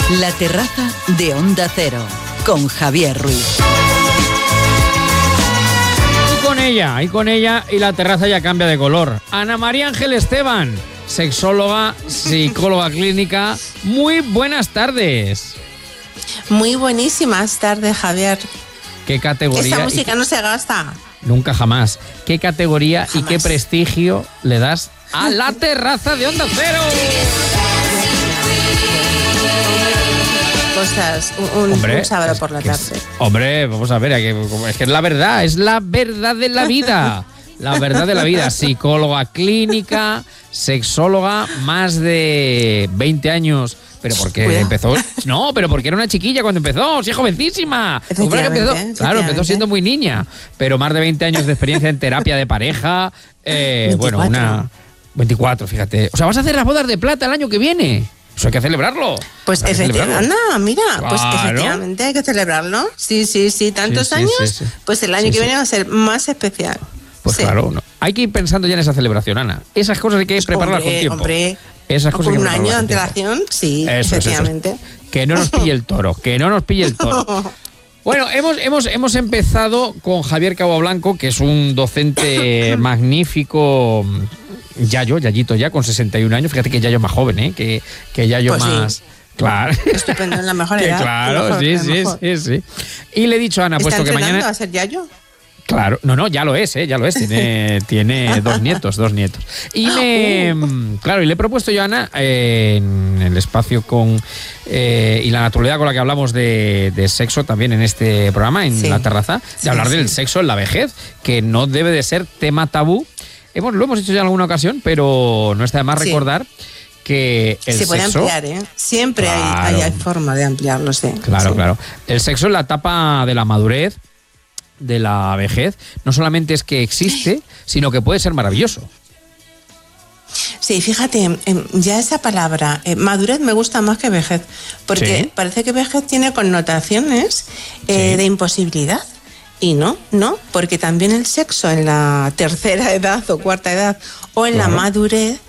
La terraza de Onda Cero, con Javier Ruiz. Y con ella, y la terraza ya cambia de color. Ana María Ángel Esteban, sexóloga, psicóloga clínica. Muy buenas tardes. Muy buenísimas tardes, Javier. ¿Qué categoría? Esta música no se gasta. Nunca jamás. ¿Qué categoría Jamás. y qué prestigio le das a la terraza de Onda Cero? Cosas, un sábado por la tarde. Hombre, vamos a ver, es que es la verdad de la vida. La verdad de la vida. Psicóloga clínica, sexóloga, más de 20 años. Pero porque empezó. No, pero porque era una chiquilla cuando empezó, sí, jovencísima. Empezó siendo muy niña. Pero más de 20 años de experiencia en terapia de pareja. 24, fíjate. O sea, vas a hacer las bodas de plata el año que viene. Eso hay que celebrarlo. Pues efectivamente, mira, claro. Pues efectivamente hay que celebrarlo. Sí, tantos años, sí. Pues el año que viene va a ser más especial. Pues claro, no. Hay que ir pensando ya en esa celebración, Ana. Esas cosas hay que prepararlas con tiempo. Esas cosas con un año de antelación, sí, efectivamente. Eso. Que no nos pille el toro, Bueno, hemos empezado con Javier Cabo Blanco, que es un docente magnífico. Yayito ya, con 61 años. Fíjate que Yayo es más joven, que Yayo pues más... Sí. Claro. Estupendo, en la mejor edad. Claro, sí. Y le he dicho a Ana, puesto que mañana... ¿Va a ser Yayo? Claro, no, ya lo es. Tiene dos nietos. Y y le he propuesto yo a Ana, en el espacio y la naturalidad con la que hablamos de sexo también en este programa, en la terraza, de hablar del sexo en la vejez, que no debe de ser tema tabú. Lo hemos hecho ya en alguna ocasión, pero no está de más recordar que el sexo... Se puede ampliar, Siempre hay forma de ampliarlo, sí. Claro. El sexo en la etapa de la madurez, de la vejez, no solamente es que existe, sino que puede ser maravilloso. Sí, fíjate, ya esa palabra, madurez, me gusta más que vejez, porque parece que vejez tiene connotaciones de imposibilidad. Y no, porque también el sexo en la tercera edad o cuarta edad o en la madurez